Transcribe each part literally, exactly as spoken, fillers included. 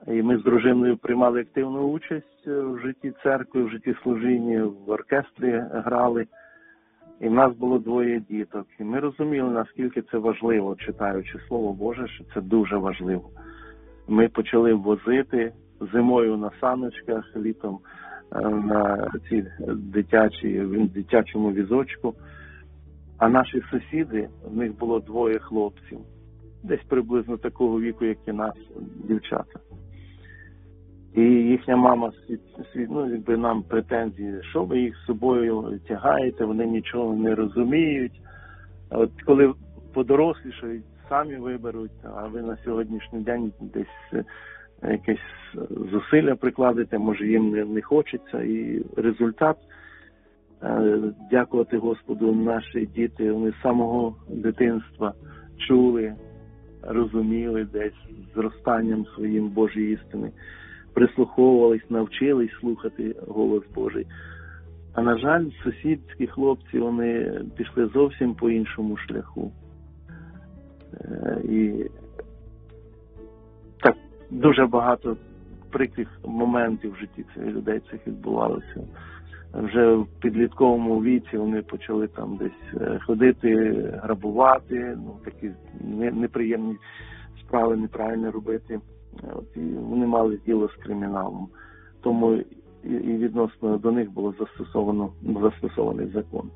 І ми з дружиною приймали активну участь в житті церкви, в житті служіння, в оркестрі грали. І в нас було двоє діток. І ми розуміли, наскільки це важливо, читаючи Слово Боже, що це дуже важливо. Ми почали возити зимою на саночках, літом на ці дитячі, в дитячому візочку. А наші сусіди, в них було двоє хлопців, десь приблизно такого віку, як і нас, дівчата. І їхня мама, ну, якби нам претензії, що ви їх з собою тягаєте, вони нічого не розуміють. От коли подорослішають, самі виберуть, а ви на сьогоднішній день десь якесь зусилля прикладете, може їм не, не хочеться. І результат, дякувати Господу, наші діти, вони з самого дитинства чули, розуміли десь зростанням своїм Божої істини, прислуховувались, навчились слухати голос Божий. А, на жаль, сусідські хлопці, вони пішли зовсім по іншому шляху. І так дуже багато прикрих моментів в житті цих людей цих відбувалося. Вже в підлітковому віці вони почали там десь ходити, грабувати, ну, такі неприємні справи неправильно робити. От, і вони мали діло з криміналом. Тому і, і відносно до них було застосовано, застосований закон.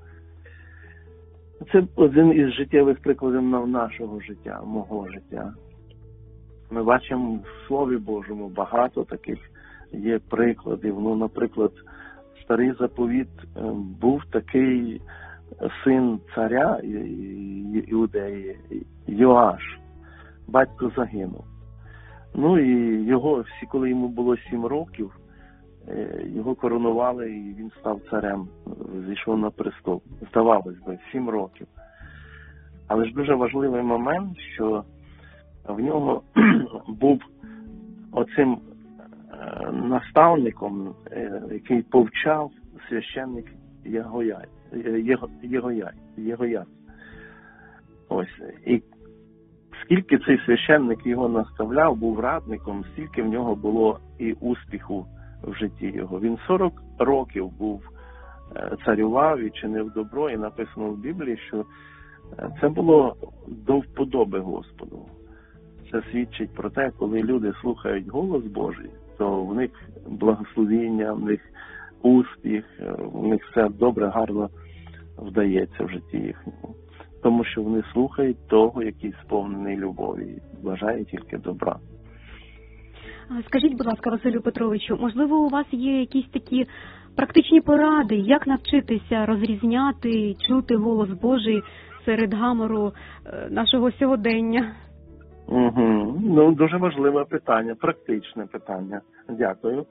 Це один із життєвих прикладів нашого життя, мого життя. Ми бачимо в Слові Божому багато таких є прикладів. Ну, наприклад, Старий заповіт був такий син царя Іудеї, Йоаш. Батько загинув. Ну і його, всі, коли йому було сім років, його коронували і він став царем, зійшов на престол. Здавалось би, сім років. Але ж дуже важливий момент, що в нього був оцим наставником, який повчав священник Єгояй, Єгояй, Єгояй. Ось. І скільки цей священник його наставляв, був радником, стільки в нього було і успіху в житті його. Він сорок років був, царював і чинив добро, і написано в Біблії, що це було до вподоби Господу. Це свідчить про те, коли люди слухають голос Божий, то в них благословіння, в них успіх, в них все добре, гарно вдається в житті їхньому. Тому що вони слухають того, який сповнений любові, бажає тільки добра. Скажіть, будь ласка, Василю Петровичу, можливо, у вас є якісь такі практичні поради, як навчитися розрізняти, чути голос Божий серед гамору нашого сьогодення? Угу. Ну, дуже важливе питання, практичне питання. Дякую.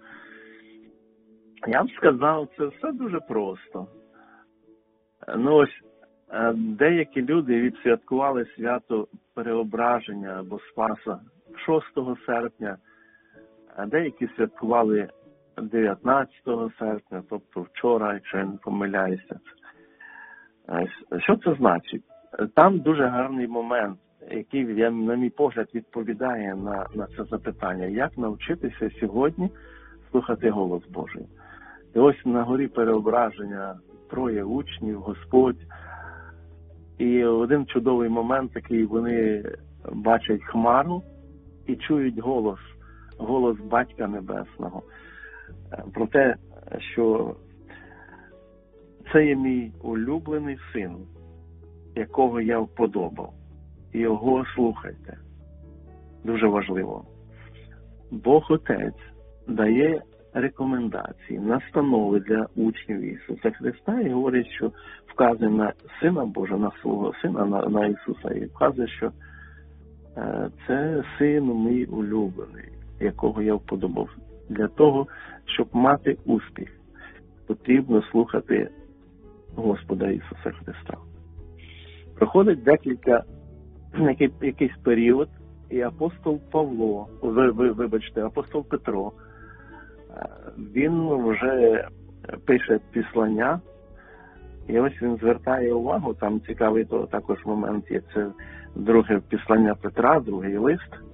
Я б сказав, це все дуже просто. Ну, ось, деякі люди відсвяткували свято Переображення або Спаса шостого серпня, а деякі святкували дев'ятнадцятого серпня, тобто вчора, якщо я не помиляюся. Що це значить? Там дуже гарний момент, який, я, на мій погляд, відповідає на, на це запитання. Як навчитися сьогодні слухати голос Божий? І ось на горі Переображення троє учнів, Господь. І один чудовий момент такий, вони бачать хмару і чують голос, голос Батька Небесного. Про те, що це є мій улюблений син, якого я вподобав. І його слухайте. Дуже важливо. Бог Отець дає рекомендації, настанови для учнів Ісуса Христа і говорить, що вказує на Сина Божого, на свого Сина, на, на Ісуса, і вказує, що е, це Син мій улюблений, якого я вподобав. Для того, щоб мати успіх, потрібно слухати Господа Ісуса Христа. Проходить декілька, який, якийсь період, і апостол Павло, ви, ви, вибачте, апостол Петро, він вже пише післання, і ось він звертає увагу, там цікавий то, також момент є, це друге післання Петра, другий лист,